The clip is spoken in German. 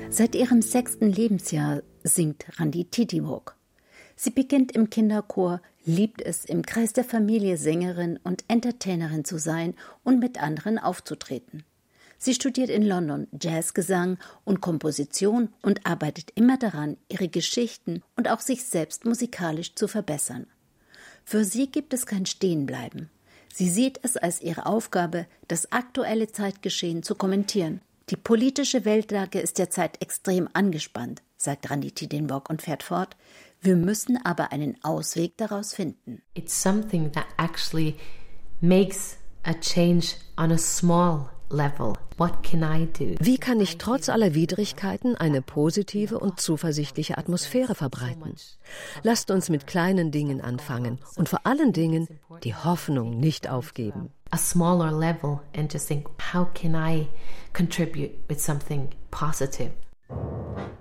Seit ihrem 6. Lebensjahr singt Randi Titiwok. Sie beginnt im Kinderchor, liebt es, im Kreis der Familie Sängerin und Entertainerin zu sein und mit anderen aufzutreten. Sie studiert in London Jazzgesang und Komposition und arbeitet immer daran, ihre Geschichten und auch sich selbst musikalisch zu verbessern. Für sie gibt es kein Stehenbleiben. Sie sieht es als ihre Aufgabe, das aktuelle Zeitgeschehen zu kommentieren. Die politische Weltlage ist derzeit extrem angespannt, sagt Randi Titiwok und fährt fort. Wir müssen aber einen Ausweg daraus finden. It's something that actually makes a change on a small level. What can I do? Wie kann ich trotz aller Widrigkeiten eine positive und zuversichtliche Atmosphäre verbreiten? Lasst uns mit kleinen Dingen anfangen und vor allen Dingen die Hoffnung nicht aufgeben. A smaller level and just think, how can I contribute with something positive?